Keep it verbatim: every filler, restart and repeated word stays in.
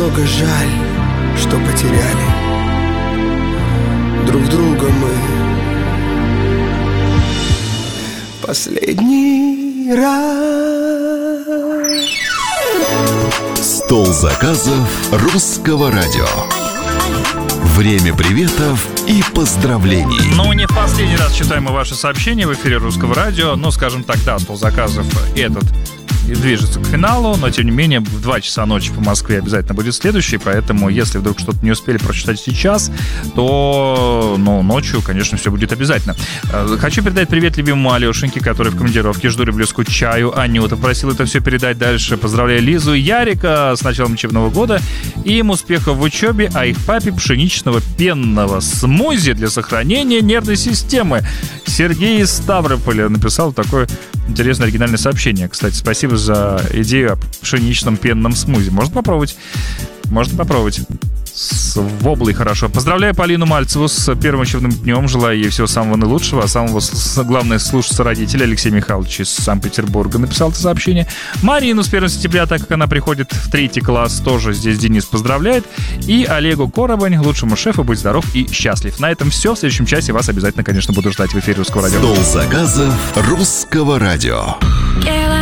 немного жаль, что потеряли друг друга мы. Последний раз. Стол заказов Русского радио. Время приветов и поздравлений. Ну, не в последний раз читаем мы ваши сообщения в эфире Русского радио. Ну, скажем так, да, стол заказов этот движется к финалу, но, тем не менее, в два часа ночи по Москве обязательно будет следующий, поэтому, если вдруг что-то не успели прочитать сейчас, то, ну, ночью, конечно, все будет обязательно. Хочу передать привет любимому Алешеньке, который в командировке. Жду, люблю, скучаю. Анюта просила это все передать дальше. Поздравляю Лизу и Ярика с началом учебного года. И им успехов в учебе, а их папе пшеничного пенного смузи для сохранения нервной системы. Сергей из Ставрополя написал такое интересное оригинальное сообщение. Кстати, спасибо за идею о пшеничном пенном смузи. Можно попробовать. Можно попробовать. С воблой хорошо. Поздравляю Полину Мальцеву с первым учебным днем. Желаю ей всего самого наилучшего. А самого, главное, слушаться родителей. Алексей Михайлович из Санкт-Петербурга написал это сообщение. Марину с первого сентября, так как она приходит в третий класс, тоже здесь Денис поздравляет. И Олегу Коробань, лучшему шефу, будь здоров и счастлив. На этом все. В следующем часе вас обязательно, конечно, буду ждать в эфире Русского радио. Стол заказов Русского радио.